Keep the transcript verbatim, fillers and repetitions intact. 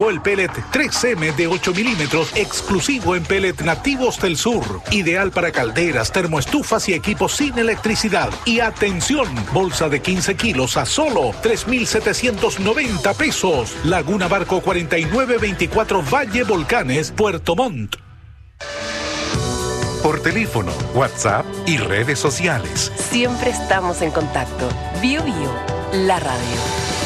Llegó el pellet tres eme de ocho milímetros, exclusivo en Pellet Nativos del Sur. Ideal para calderas, termoestufas y equipos sin electricidad. Y atención, bolsa de quince kilos a solo tres mil setecientos noventa pesos. Laguna Barco cuarenta y nueve veinticuatro Valle Volcanes, Puerto Montt. Por teléfono, WhatsApp y redes sociales. Siempre estamos en contacto. Bio Bio, la radio.